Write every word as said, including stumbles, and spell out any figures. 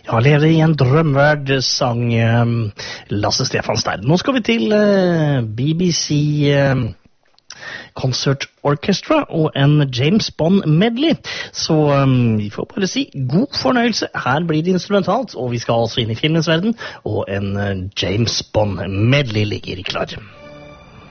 Ja, lever i en drømverd, sang um, Lasse Stefans der. Nå skal vi til uh, B B C um, Concert Orchestra og en James Bond medley. Så um, vi får bare si god fornøyelse. Her blir det instrumentalt, og vi skal altså inn i filmens verden, og en uh, James Bond medley ligger klar.